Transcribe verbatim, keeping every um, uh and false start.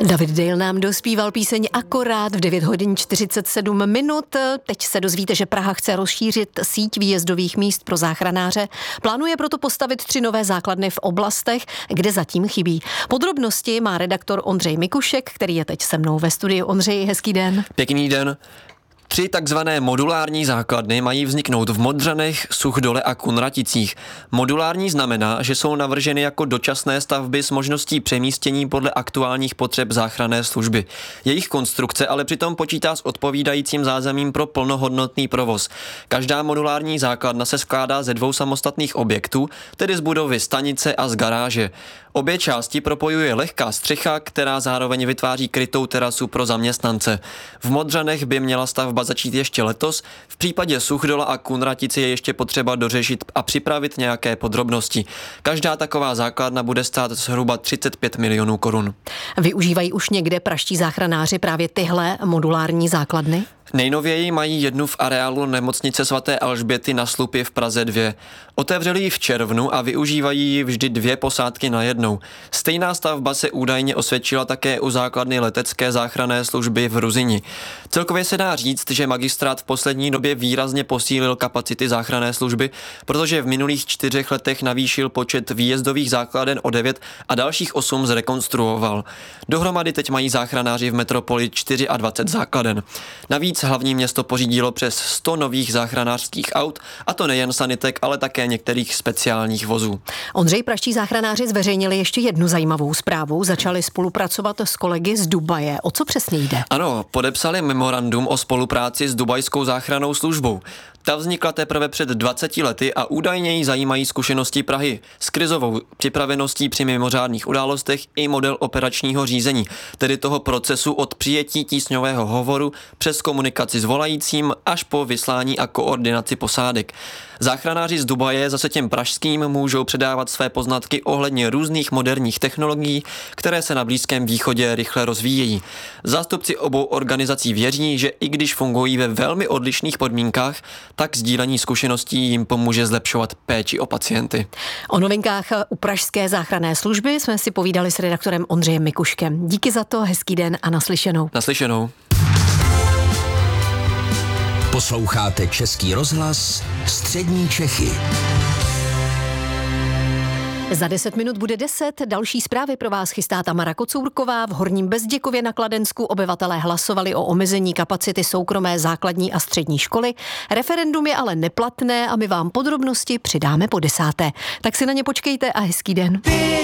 David Dale nám dospíval píseň akorát v devět hodin čtyřicet sedm minut. Teď se dozvíte, že Praha chce rozšířit síť výjezdových míst pro záchranáře. Plánuje proto postavit tři nové základny v oblastech, kde zatím chybí. Podrobnosti má redaktor Ondřej Mikušek, který je teď se mnou ve studiu. Ondřej, hezký den. Pěkný den. Tři takzvané modulární základny mají vzniknout v Modřanech, Suchdole a Kunraticích. Modulární znamená, že jsou navrženy jako dočasné stavby s možností přemístění podle aktuálních potřeb záchranné služby. Jejich konstrukce ale přitom počítá s odpovídajícím zázemím pro plnohodnotný provoz. Každá modulární základna se skládá ze dvou samostatných objektů, tedy z budovy stanice a z garáže. Obě části propojuje lehká střecha, která zároveň vytváří krytou terasu pro zaměstnance. V Modřanech by měla stavba začít ještě letos, v případě Suchdola a Kunratici je ještě potřeba dořešit a připravit nějaké podrobnosti. Každá taková základna bude stát zhruba třicet pět milionů korun. Využívají už někde pražští záchranáři právě tyhle modulární základny? Nejnověji mají jednu v areálu nemocnice svaté Alžběty na Slupě v Praze dvě. Otevřeli ji v červnu a využívají ji vždy dvě posádky najednou. Stejná stavba se údajně osvědčila také u základny letecké záchranné služby v Ruzyni. Celkově se dá říct, že magistrát v poslední době výrazně posílil kapacity záchranné služby, protože v minulých čtyřech letech navýšil počet výjezdových základen o devět a dalších osm zrekonstruoval. Dohromady teď mají záchranáři v metropoli dvacet čtyři základen. Navíc hlavní město pořídilo přes sto nových záchranářských aut, a to nejen sanitek, ale také některých speciálních vozů. Ondřej, pražští záchranáři zveřejnili ještě jednu zajímavou zprávu. Začali spolupracovat s kolegy z Dubaje. O co přesně jde? Ano, podepsali memorandum o spolupráci s dubajskou záchrannou službou. Ta vznikla teprve před dvaceti lety a údajně jí zajímají zkušenosti Prahy s krizovou připraveností při mimořádných událostech i model operačního řízení, tedy toho procesu od přijetí tísňového hovoru přes komunikaci s volajícím až po vyslání a koordinaci posádek. Záchranáři z Dubaje zase těm pražským můžou předávat své poznatky ohledně různých moderních technologií, které se na Blízkém východě rychle rozvíjejí. Zástupci obou organizací věří, že i když fungují ve velmi odlišných podmínkách, tak sdílení zkušeností jim pomůže zlepšovat péči o pacienty. O novinkách u pražské záchranné služby jsme si povídali s redaktorem Ondřejem Mikuškem. Díky za to, hezký den a naslyšenou. Naslyšenou. Posloucháte Český rozhlas Střední Čechy. Za deset minut bude deset. Další zprávy pro vás chystá Tamara Kocourková. V Horním Bezděkově na Kladensku obyvatelé hlasovali o omezení kapacity soukromé základní a střední školy. Referendum je ale neplatné a my vám podrobnosti přidáme po desáté. Tak si na ně počkejte a hezký den.